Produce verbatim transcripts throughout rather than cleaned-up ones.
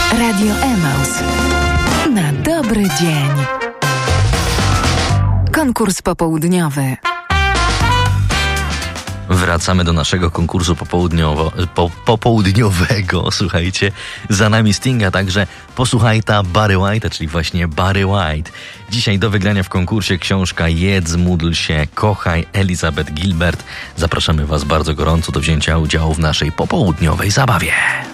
Radio Emaus. Na dobry dzień. Konkurs popołudniowy. Wracamy do naszego konkursu popołudniowo, po, popołudniowego, słuchajcie. Za nami Sting, a także posłuchajta Barry White'a, czyli właśnie Barry White. Dzisiaj do wygrania w konkursie książka Jedz, módl się, kochaj, Elizabeth Gilbert. Zapraszamy Was bardzo gorąco do wzięcia udziału w naszej popołudniowej zabawie.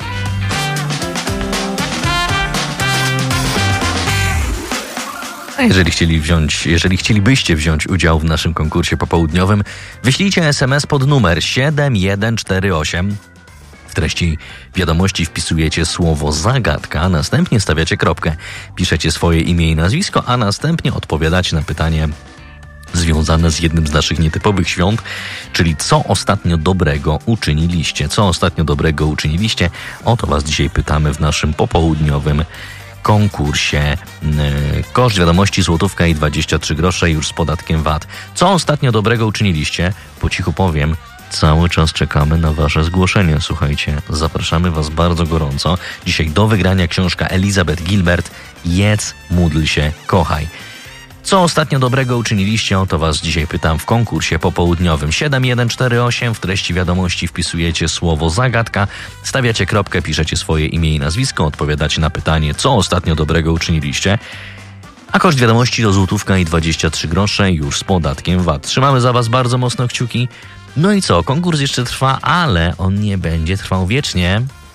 A jeżeli chcieli wziąć, jeżeli chcielibyście wziąć udział w naszym konkursie popołudniowym, wyślijcie es em es pod numer siedem jeden cztery osiem. W treści wiadomości wpisujecie słowo zagadka, a następnie stawiacie kropkę. Piszecie swoje imię i nazwisko, a następnie odpowiadacie na pytanie związane z jednym z naszych nietypowych świąt, czyli co ostatnio dobrego uczyniliście. Co ostatnio dobrego uczyniliście? O to Was dzisiaj pytamy w naszym popołudniowym konkursie. Koszt wiadomości złotówka i dwadzieścia trzy grosze już z podatkiem V A T. Co ostatnio dobrego uczyniliście? Po cichu powiem. Cały czas czekamy na Wasze zgłoszenia. Słuchajcie, zapraszamy Was bardzo gorąco. Dzisiaj do wygrania książka Elizabeth Gilbert Jedz, módl się, kochaj. Co ostatnio dobrego uczyniliście? O to Was dzisiaj pytam w konkursie popołudniowym. siedem jeden cztery osiem. W treści wiadomości wpisujecie słowo zagadka, stawiacie kropkę, piszecie swoje imię i nazwisko, odpowiadacie na pytanie, co ostatnio dobrego uczyniliście. A koszt wiadomości to złotówka i dwadzieścia trzy grosze już z podatkiem V A T. Trzymamy za Was bardzo mocno kciuki. No i co? Konkurs jeszcze trwa, ale on nie będzie trwał wiecznie.